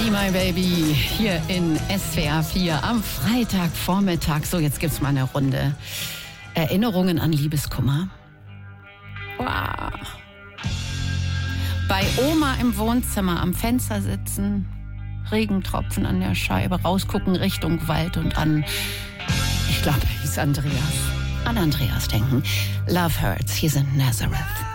Be My Baby hier in SWR 4 am Freitagvormittag. So, jetzt gibt's mal eine Runde Erinnerungen an Liebeskummer. Wow. Bei Oma im Wohnzimmer am Fenster sitzen, Regentropfen an der Scheibe, rausgucken Richtung Wald und an, ich glaube, er hieß Andreas. An Andreas denken. Love Hurts, hier sind Nazareth.